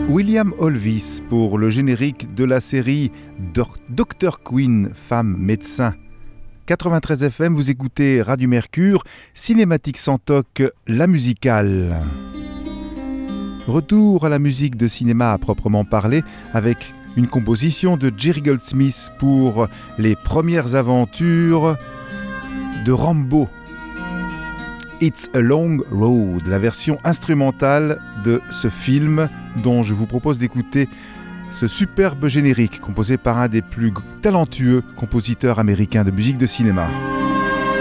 William Olvis pour le générique de la série Dr Queen, femme médecin. 93 FM, vous écoutez Radio Mercure, Cinématique sans toc, la musicale. Retour à la musique de cinéma à proprement parler avec une composition de Jerry Goldsmith pour les premières aventures de Rambo. It's a Long Road, la version instrumentale de ce film dont je vous propose d'écouter ce superbe générique composé par un des plus talentueux compositeurs américains de musique de cinéma.